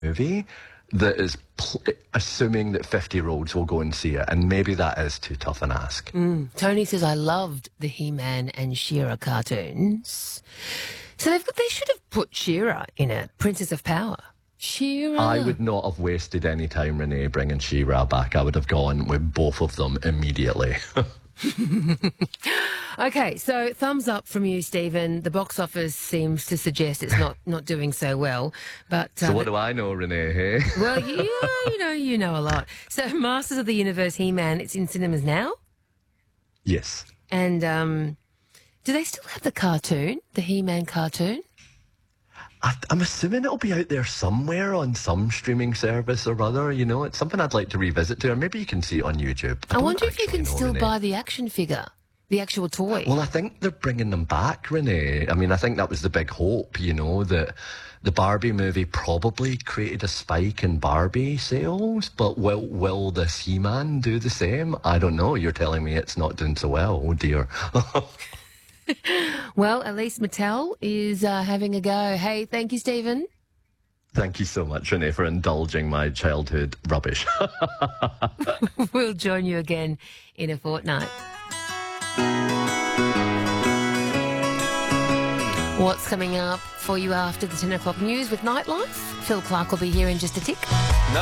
movie that is assuming that 50-year-olds will go and see it, and maybe that is too tough an ask. Tony says, I loved the He-Man and She-Ra cartoons. So they should have put She-Ra in it, Princess of Power. She-Ra. I would not have wasted any time, Renee, bringing She-Ra back. I would have gone with both of them immediately. Okay, so thumbs up from you, Stephen. The box office seems to suggest it's not doing so well. But so what do I know, Renee, hey? Well, you know a lot. So Masters of the Universe He-Man, it's in cinemas now? Yes. And do they still have the cartoon, the He-Man cartoon? I'm assuming it'll be out there somewhere on some streaming service or other. You know, it's something I'd like to revisit to, or maybe you can see it on YouTube. I wonder if you can still Renee. buy the action figure, the actual toy. Well, I think they're bringing them back, Renee. I mean, I think that was the big hope, you know, that the Barbie movie probably created a spike in Barbie sales, but will this He-Man do the same? I don't know. You're telling me it's not doing so well. Oh, dear. Well, at least Mattel is having a go. Hey, thank you, Stephen. Thank you so much, Renee, for indulging my childhood rubbish. We'll join you again in a fortnight. What's coming up for you after the 10 o'clock news with Nightlife? Phil Clark will be here in just a tick.